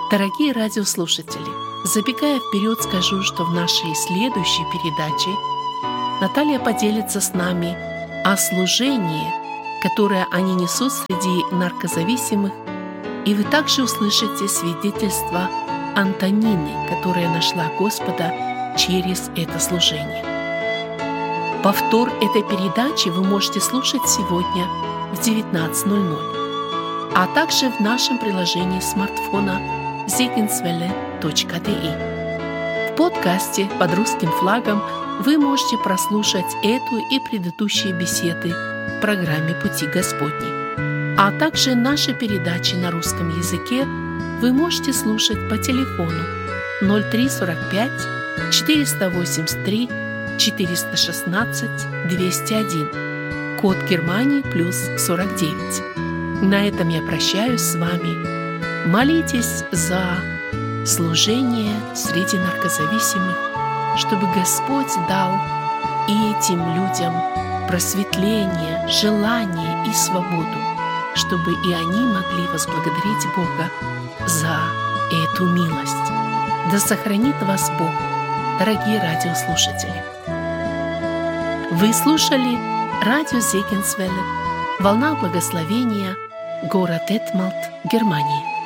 Дорогие радиослушатели, забегая вперед, скажу, что в нашей следующей передаче Наталья поделится с нами о служении, которое они несут среди наркозависимых, и вы также услышите свидетельство Антонины, которая нашла Господа через это служение. Повтор этой передачи вы можете слушать сегодня в 19:00, а также в нашем приложении смартфона Segenswelle.de. В подкасте под русским флагом вы можете прослушать эту и предыдущие беседы в программе «Пути Господни». А также наши передачи на русском языке вы можете слушать по телефону 0345 483 416 201, код Германии +49. На этом я прощаюсь с вами. Молитесь за служение среди наркозависимых, чтобы Господь дал и этим людям просветление, желание и свободу, чтобы и они могли возблагодарить Бога за эту милость. Да сохранит вас Бог, дорогие радиослушатели. Вы слушали радио Зегенсвелле, волна благословения, город Детмальт, Германия.